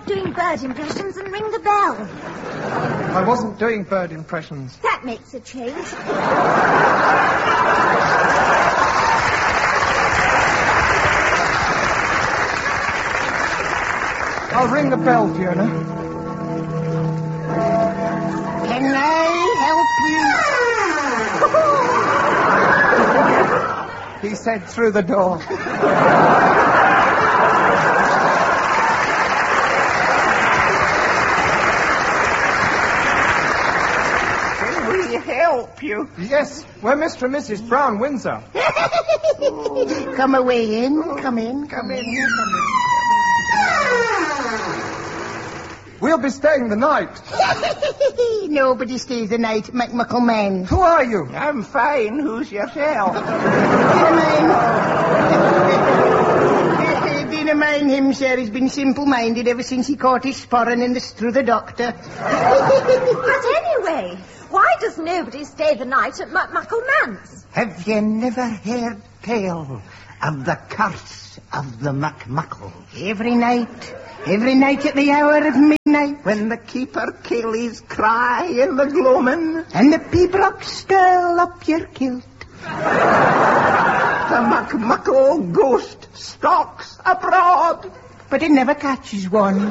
doing bird impressions and ring the bell. I wasn't doing bird impressions. That makes a change. I'll ring the bell, Fiona. Can I help you? He said through the door. Can we help you? Yes, we're Mr. and Mrs. Brown Windsor. Come away in. Come in. We'll be staying the night. Nobody stays the night, McMuckle man. Who are you? I'm fine. Who's yourself? Dinner mine him, sir, has been simple-minded ever since he caught his sporran in the through the doctor. But anyway, why does nobody stay the night at McMuckle Manse? Have you never heard tale of the curse of the McMuckle? Every night at the hour of midnight, when the keeper kill his cry in the gloamin', and the pibroch stirl up your kilt, the McMuckle ghost stalks abroad, but it never catches one.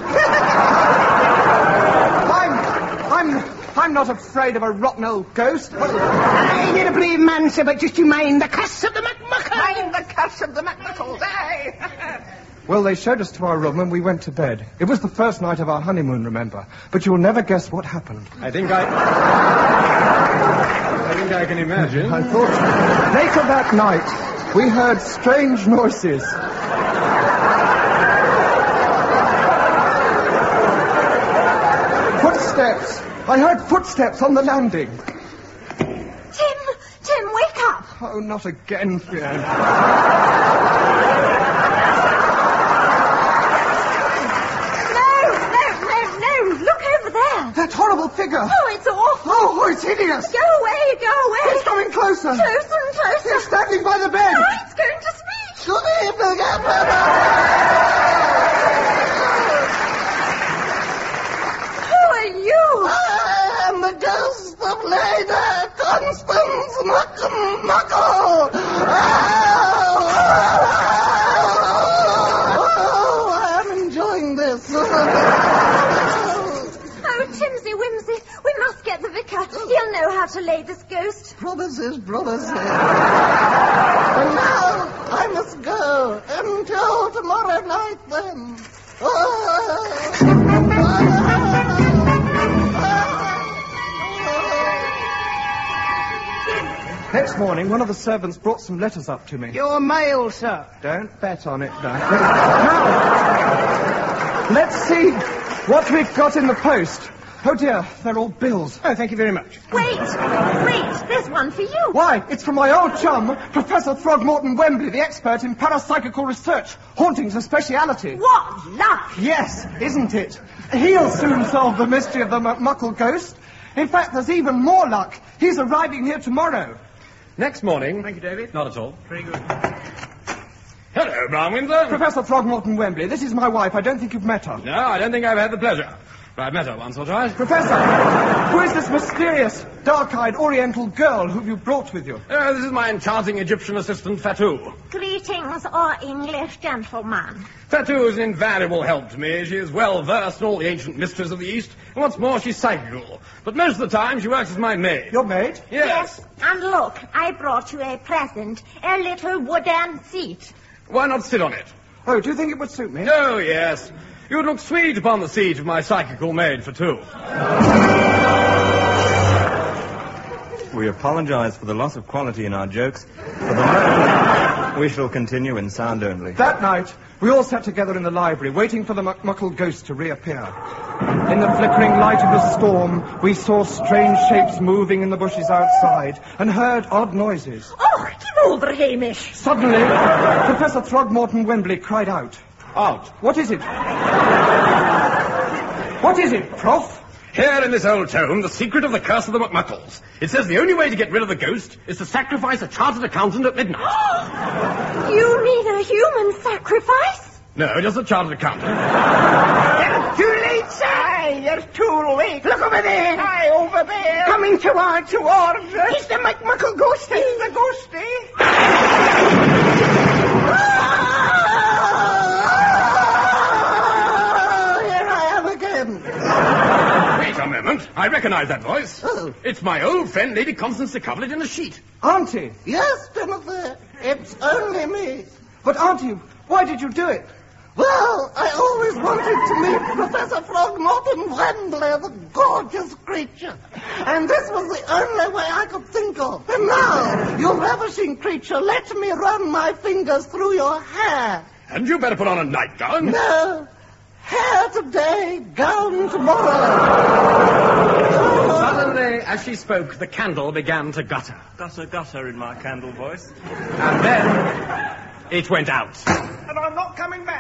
I'm not afraid of a rotten old ghost. You're a brave man, sir, but just you mind the curse of the McMuckle. Mind the curse of the McMuckles, eh? Well, they showed us to our room when we went to bed. It was the first night of our honeymoon, remember? But you'll never guess what happened. I think I can imagine. I thought later that night we heard strange noises. Footsteps. I heard footsteps on the landing. Tim, wake up. Oh, not again, Fiona. That horrible figure! Oh, it's awful! Oh, it's hideous! Go away! It's coming closer! Closer and closer! It's standing by the bed! Oh, it's going to speak! Who are you? I am the ghost of Lady Constance McMuckle! Oh, I'm enjoying this. Timsy Wimsy, we must get the vicar. He'll know how to lay this ghost. Promises. And now I must go until tomorrow night then. Next morning, one of the servants brought some letters up to me. Your mail, sir. Don't bet on it, Dad. Now, let's see what we've got in the post. Oh, dear, they're all bills. Oh, thank you very much. Wait, there's one for you. Why, it's from my old chum, Professor Throgmorton Wembley, the expert in parapsychical research. Haunting's a speciality. What luck! Yes, isn't it? He'll soon solve the mystery of the McMuckle ghost. In fact, there's even more luck. He's arriving here tomorrow. Next morning... Thank you, David. Not at all. Very good. Hello, Brown Windsor. Professor Throgmorton Wembley, this is my wife. I don't think you've met her. No, I don't think I've had the pleasure. But I've met her once or twice. Professor, who is this mysterious, dark-eyed Oriental girl who you brought with you? This is my enchanting Egyptian assistant, Fatou. Greetings, our English gentleman. Fatou is an invaluable help to me. She is well versed in all the ancient mysteries of the East, and what's more, she's psychical. But most of the time, she works as my maid. Your maid? Yes. And look, I brought you a present, a little wooden seat. Why not sit on it? Oh, do you think it would suit me? Oh, yes. You would look sweet upon the seat of my psychical maid, Fatou. We apologize for the loss of quality in our jokes. For the moment, we shall continue in sound only. That night, we all sat together in the library, waiting for the McMuckle ghost to reappear. In the flickering light of the storm, we saw strange shapes moving in the bushes outside, and heard odd noises. Oh, give over, Hamish. Suddenly, Professor Throgmorton Wembley cried out. Out. What is it? What is it, Prof? Here in this old tome, the secret of the curse of the McMuckles. It says the only way to get rid of the ghost is to sacrifice a chartered accountant at midnight. You mean a human sacrifice? No, just a chartered accountant. Do Aye, you're too late. Look over there. Aye, over there. Coming towards us. He's the McMuckle ghost. He's the ghosty. Here I am again. Wait a moment. I recognize that voice. Oh. It's my old friend, Lady Constance de Coverley in the sheet. Auntie! Yes, Timothy. It's only me. But Auntie, why did you do it? Well, I always wanted to meet Professor Frogmorton Wembley, the gorgeous creature. And this was the only way I could think of. And now, you ravishing creature, let me run my fingers through your hair. Hadn't you better put on a nightgown? No. Hair today, gown tomorrow. Suddenly, as she spoke, the candle began to gutter. Gutter, gutter in my candle voice. And then it went out. And I'm not coming back.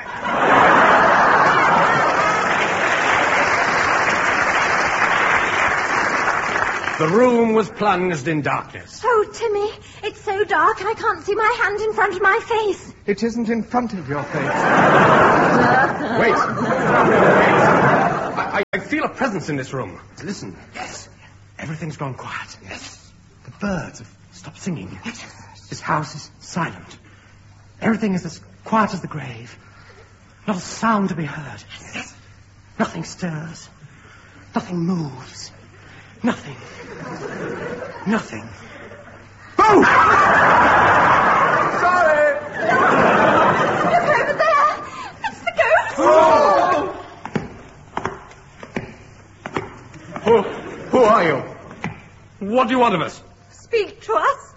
The room was plunged in darkness. Oh, Timmy, it's so dark I can't see my hand in front of my face. It isn't in front of your face. Wait. I feel a presence in this room. Listen. Yes. Everything's gone quiet. Yes. The birds have stopped singing. Yes. This house is silent. Everything is as quiet as the grave. Not a sound to be heard. Yes. Nothing stirs. Nothing moves. Nothing. Nothing. Boom! Sorry! Look over there. It's the ghost. Oh! Who are you? What do you want of us? Speak to us.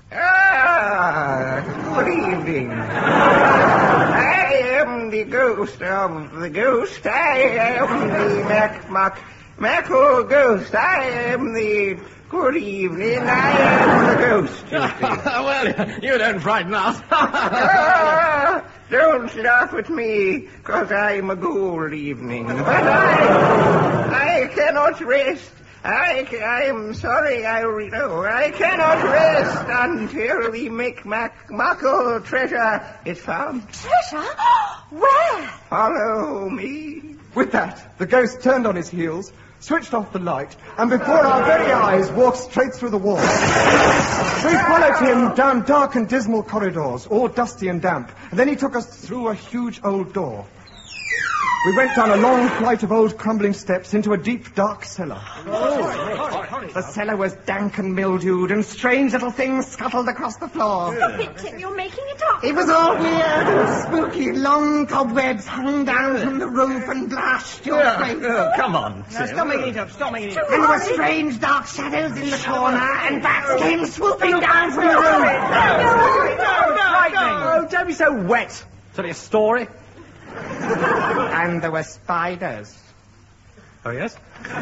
Good evening. I am the ghost of the ghost. I am the Mackle ghost. I am the... Good evening. I am the ghost. Well, you don't frighten us. Don't laugh at me, 'cause I'm a gold evening. But I cannot rest. I'm sorry, I cannot rest until the McMuckle treasure is found. Treasure? Where? Follow me. With that, the ghost turned on his heels, switched off the light, and before our very eyes walked straight through the wall. We followed him down dark and dismal corridors, all dusty and damp, and then he took us through a huge old door. We went down a long flight of old crumbling steps into a deep, dark cellar. The cellar was dank and mildewed, and strange little things scuttled across the floor. Stop it, Tim. You're making it up. It was all weird and spooky. Long cobwebs hung down from the roof and blashed your face. Come on, Tim. Stop making it up, stop making it up. And there were strange dark shadows in the corner, and bats came swooping down from the roof. Oh, don't be so wet. Tell you a story. And there were spiders. Oh, yes?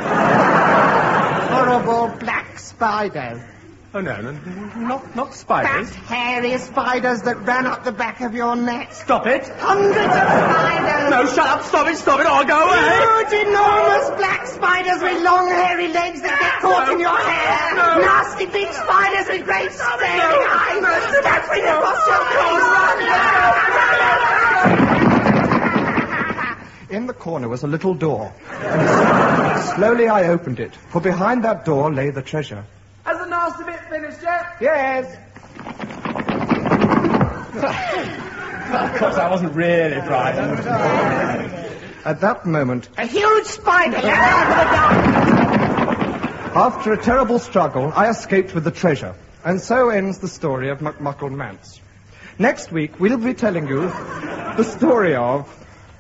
Horrible black spiders. Oh, no, not spiders. Fat, hairy spiders that ran up the back of your neck. Stop it. Hundreds of spiders. No, shut up, stop it, or I'll go away. Huge, enormous black spiders with long, hairy legs that get caught in your hair. No. Nasty big spiders with great staring eyes. Stamping across your face. In the corner was a little door. Slowly I opened it, for behind that door lay the treasure. Has the nasty bit finished yet? Yes. Of course, I wasn't really frightened. At that moment, A huge spider leapt out of the dark. after a terrible struggle, I escaped with the treasure. And so ends the story of McMuckle Manse. Next week, we'll be telling you the story of...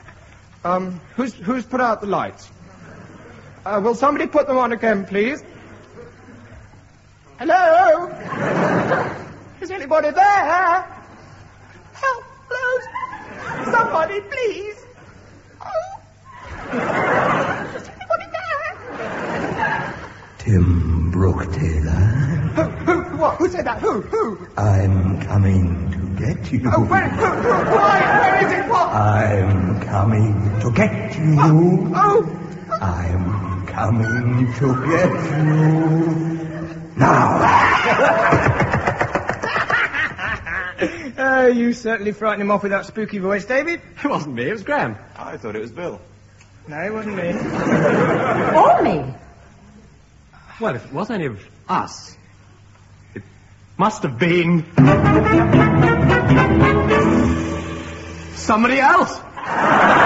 who's put out the lights? Will somebody put them on again, please? Hello? Is anybody there? Help, please. Somebody, please. Oh. Is anybody there? Tim Brooktailor, Who said that? Who? I'm coming to get you. Oh, where is it? What? I'm coming to get you. Oh. I'm coming to get you. Now. You certainly frightened him off with that spooky voice, David. It wasn't me, it was Graham. I thought it was Bill. No, it wasn't me. Oh, Well, if it was any of us, it must have been somebody else.